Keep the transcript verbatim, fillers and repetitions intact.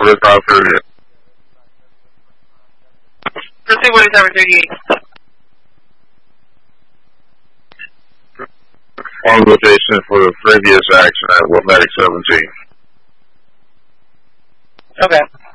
forty-five thirty-eight. Proceed forty-seven thirty-eight. On location for the previous accident with Medic seventeen. Okay.